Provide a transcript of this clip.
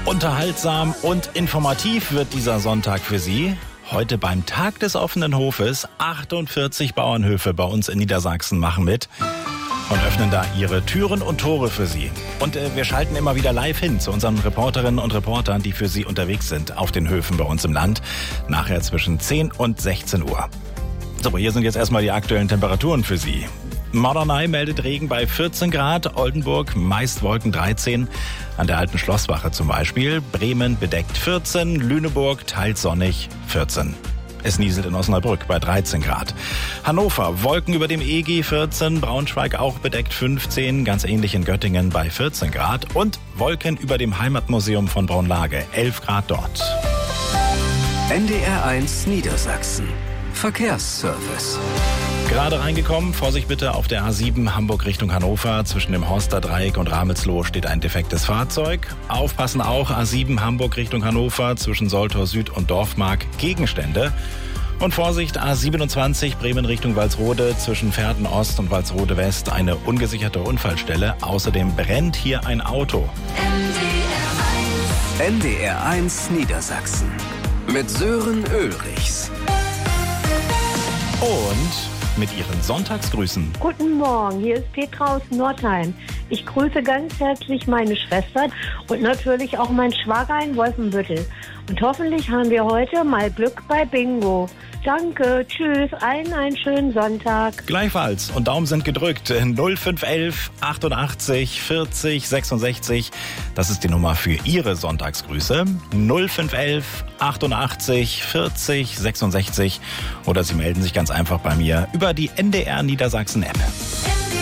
Unterhaltsam und informativ wird dieser Sonntag für Sie. Heute beim Tag des offenen Hofes. 48 Bauernhöfe bei uns in Niedersachsen machen mit und öffnen da ihre Türen und Tore für Sie. Und wir schalten immer wieder live hin zu unseren Reporterinnen und Reportern, die für Sie unterwegs sind auf den Höfen bei uns im Land. Nachher zwischen 10 und 16 Uhr. So, hier sind jetzt erstmal die aktuellen Temperaturen für Sie. Norderney meldet Regen bei 14 Grad, Oldenburg meist Wolken 13, an der alten Schlosswache zum Beispiel, Bremen bedeckt 14, Lüneburg teils sonnig 14. Es nieselt in Osnabrück bei 13 Grad. Hannover, Wolken über dem EG 14, Braunschweig auch bedeckt 15, ganz ähnlich in Göttingen bei 14 Grad und Wolken über dem Heimatmuseum von Braunlage, 11 Grad dort. NDR 1 Niedersachsen. Verkehrsservice. Gerade reingekommen, Vorsicht bitte auf der A7 Hamburg Richtung Hannover. Zwischen dem Horster Dreieck und Ramelsloh steht ein defektes Fahrzeug. Aufpassen auch, A7 Hamburg Richtung Hannover, zwischen Soltau Süd und Dorfmark Gegenstände. Und Vorsicht, A27 Bremen Richtung Walsrode, zwischen Verden Ost und Walsrode West eine ungesicherte Unfallstelle. Außerdem brennt hier ein Auto. NDR 1 Niedersachsen mit Sören Ulrichs. Und mit ihren Sonntagsgrüßen. Guten Morgen, hier ist Petra aus Nordheim. Ich grüße ganz herzlich meine Schwester und natürlich auch meinen Schwager in Wolfenbüttel. Und hoffentlich haben wir heute mal Glück bei Bingo. Danke, tschüss, einen schönen Sonntag. Gleichfalls und Daumen sind gedrückt. 0511 88 40 66. Das ist die Nummer für Ihre Sonntagsgrüße. 0511 88 40 66. Oder Sie melden sich ganz einfach bei mir über die NDR Niedersachsen App.